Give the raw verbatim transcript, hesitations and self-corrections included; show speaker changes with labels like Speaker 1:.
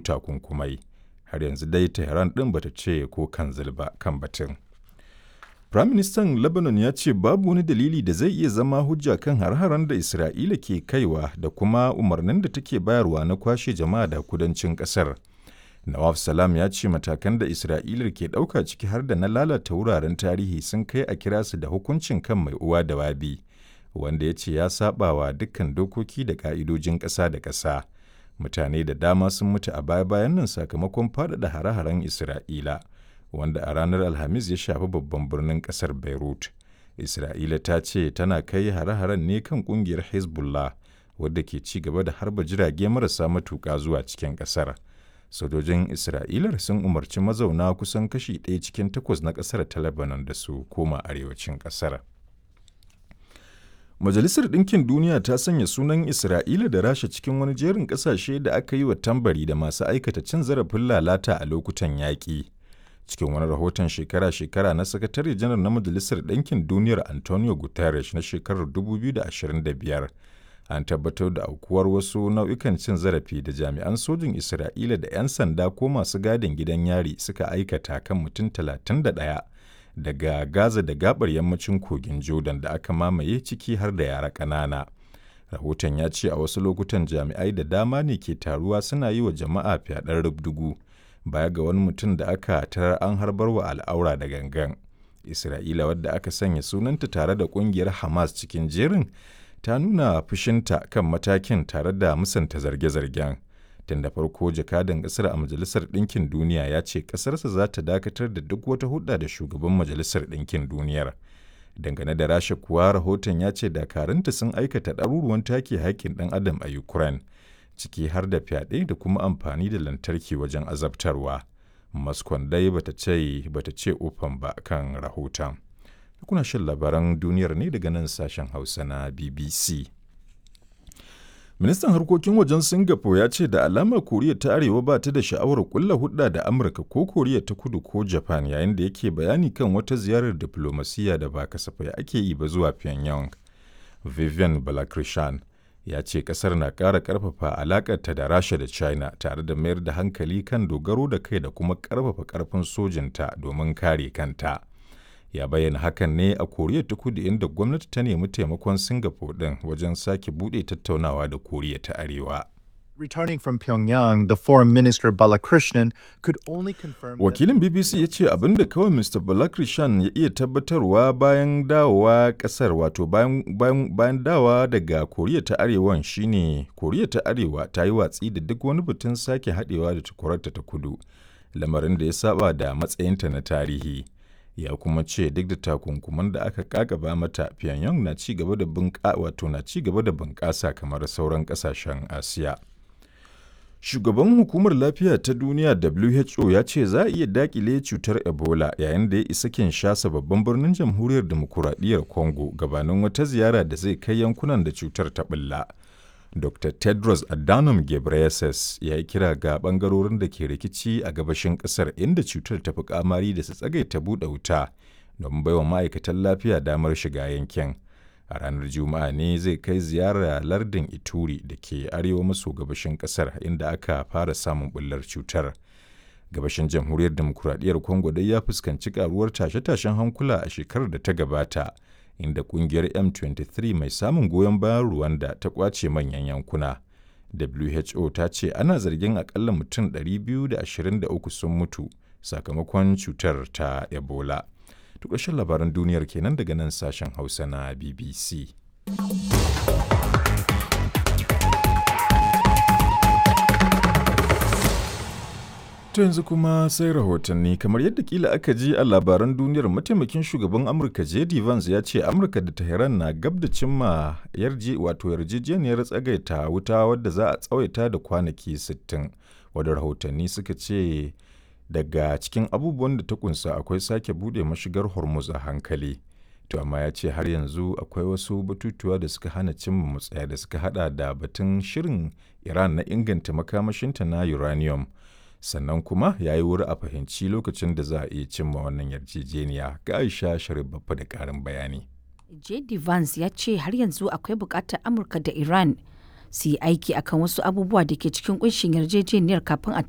Speaker 1: takunkumai. Har yanzu dai Tehran ɗin bata ce ko kanzil ba kan batun. Firaministan Lebanon ya ce babu wani dalili da zai iya zama hujja kan har-haren da Isra'ila ke kaiwa da kuma umarnin da take bayarwa na kwashe jama'a da kudancin ƙasar. Nawaf Salam ya ce matakan da Isra'ila ke ɗauka ciki har da na lalata wuraren tarihi sun kai a kira su da hukuncin kan mai uwa da wabi, wanda ya ce ya saba wa dukkan dokoki da ƙa'idojin ƙasa da ƙasa. Mutane da dama sun mutu a baya-bayan nan sakamakon faɗaɗa hare-haren Isra'ila, wanda a ranar Alhamis ya shafi babban birnin ƙasar Beirut. Isra'ila ta ce tana kai hare-haren ne kan ƙungiyar Hezbollah, wadda ke ci gaba da harba jirage marasa matuƙa zuwa cikin ƙasar. Sojojin Isra'ilar sun umarci mazauna kusan kashi ɗaya cikin takwas na ƙasar ta Lebanon da su koma arewacin ƙasar. Majalisar Ɗinkin Duniya ta sanya sunan Isra'ila da Rasha cikin wani jerin ƙasashe da aka yi wa tambari da masu aikata cin zarafin lalata a lokutan yaƙi. Cikin wani rahoton shekara-shekara na Sakatare Janar na Majalisar Ɗinkin Duniyar Antonio Guterres na shekarar dubu biyu da ashirin da biyar, an tabbatar da aukuwar wasu nau'ikan cin zarafi da jami'an sojin Isra'ila da 'yan sanda ko masu gadin gidan yari suka aikata kan mutum talatin da ɗaya daga Gaza da gabar yammacin kogin Jordan da aka mamaye ciki har da yara ƙanana. Rahoton ya ce a wasu lokutan jami'ai da dama ne ke taruwa suna yi wa jama'a fyaɗar rubdugu, baya ga wani mutum da aka tarar an harbar wa al'aura da gangan. Isra'ila, wadda aka sanya sunanta tare da ƙungiyar Hamas cikin jerin, ta nuna fushinta kan matakin tare da musanta zarge-zargen. Tun da farko jakadan ƙasar a Majalisar Ɗinkin Duniya ya ce ƙasarsa za ta dakatar da duk wata hulɗa da shugaban Majalisar Ɗinkin Duniyar. Dangane da Rasha kuwa, rahoton ya ce dakarunta sun aikata ɗaruruwan take haƙƙin ɗan adam a Ukraine, ciki har da fyaɗe da kuma amfani da lantarki wajen azabtarwa. Moscow dai bata ce bata ce ufan ba kan rahoton. Kuna shan labaran duniyar ne daga nan sashen Hausa na B B C. Ministan harkokin wajen Singapore ya ce da alama Koriya ta Arewa ba ta da sha'awar kulla hudda da Amurka ko Koriya ta Kudu ko Japan, yayin da yake bayani kan wata ziyarar diflomasiyya da ba kasafai ake yi ba zuwa Pyongyang. Vivian Balakrishnan ya ce kasar na ƙara ƙarfafa alaƙarta da Rasha da China, tare da mayar da hankali kan dogaro da kai da kuma ƙarfafa ƙarfin sojinta domin kare kanta. Ya bayyana hakan ne a Koriya ta Kudu, inda gwamnati ta nemi taimakon Singapore ɗin wajen sake buɗe tattaunawa da Koriya ta Arewa.
Speaker 2: Returning from Pyongyang, the Foreign Minister Balakrishnan could only confirm.
Speaker 1: Wakilin B B C ya ce abin da kawai Mister Balakrishnan ya iya tabbatarwa bayan dawowa ƙasar, wato bayan, bayan, bayan dawowa daga Koriya ta Arewan shine Koriya ta Arewa ta yi watsi da duk wani batun sake haɗewa da takwararta ta Kudu, lamarin da ya saba da matsayinta na tarihi. Ya kuma ce duk da takunkuman da aka kakaba mata, Pyongyang na ci gaba da bunƙa wato na ci gaba da bunƙasa kamar sauran ƙasashen Asiya. Shugaban Hukumar Lafiya ta Duniya W H O ya ce za a iya daƙile cutar Ebola yayin da ya isa Kinshasa, babban birnin Jamhuriyar Dimokuraɗiyyar Congo, gabanin wata ziyara da zai kai yankunan da cutar ta ɓulla. Doctor Tedros Adhanom Ghebreyesus ya yi kira ga ɓangarorin da ke rikici a gabashin ƙasar inda cutar ta fi ƙamari da su tsagaita buɗe wuta don baiwa ma'aikatan lafiya damar shiga yankin. A ranar Juma'a ne zai kai ziyara lardin Ituri da ke arewa maso gabashin ƙasar, inda aka fara samun ɓullar cutar. Gabashin Jamhuriyar Dimokuraɗiyyar Congo dai ya fuskanci ƙaruwar tashe-tashen hankula a shekarar da ta gabata, inda kungiyar M twenty-three mai samun goyon bayan Rwanda ta kwace manyan yankuna. W H O ta ce ana zargin akalla mutum ɗari biyu da ashirin da uku sun mutu sakamakon cutar ta Ebola. Tukashin labaran duniyar kenan daga nan sashen Hausa na B B C. To yanzu kuma sai rahotanni. Kamar yadda kila aka ji a labaran duniyar, mataimakin shugaban Amurka J D Vance ya ce Amurka da Tehran na gab da cimma yarje wato yarjejeniyar tsagaita wuta wadda za a tsawaita da kwanaki sittin, wadda rahotanni suka ce daga cikin abubuwan da ta kunsa akwai sake bude mashigar Hormuz a hankali. To amma ya ce har yanzu akwai wasu batutuwa da suka hana cimma matsaya da suka hada da batun shirin Iran na inganta makamashinta na uranium. Sannan kuma ya yi wuri a fahimci lokacin da za a iya cimma wannan yarjejeniya. Ga Aisha Sharif Baffa da ƙarin bayani.
Speaker 3: J D Vance ya ce har yanzu akwai buƙatar Amurka da Iran su yi aiki akan wasu abubuwa da ke cikin ƙunshin yarjejeniyar kafin a